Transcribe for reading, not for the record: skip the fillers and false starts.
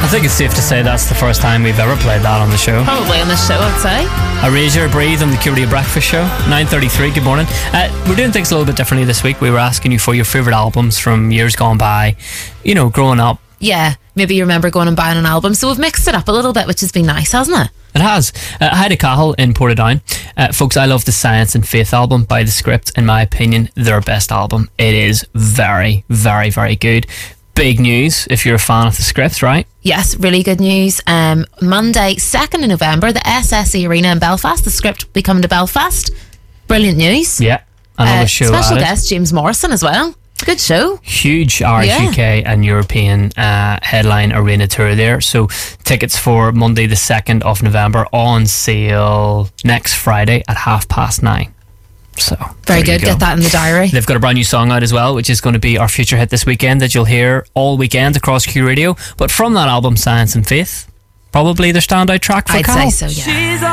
think it's safe to say that's the first time we've ever played that on the show. Probably on the show, I'd say. Erasure, Breathe on the Q Radio Breakfast Show, 9:33. Good morning. We're doing things a little bit differently this week. We were asking you for your favourite albums from years gone by, you know, growing up. Yeah, maybe you remember going and buying an album. So we've mixed it up a little bit, which has been nice, hasn't it? It has. Hi to Cahill in Portadown. Folks, I love the Science and Faith album by The Script. In my opinion, their best album. It is very, very, very good. Big news if you're a fan of The Script, right? Yes, really good news. Monday, 2nd of November, the SSE Arena in Belfast. The Script will be coming to Belfast. Brilliant news. Yeah, another show. Special guest James Morrison as well. Good show. Huge Irish, UK and European headline arena tour there. So tickets for Monday the 2nd of November on sale next Friday at 9:30. So very good. Get that in the diary. They've got a brand new song out as well, which is going to be our feature hit this weekend that you'll hear all weekend across Q Radio. But from that album, Science and Faith, probably their standout track for Cal. I'd say so, yeah.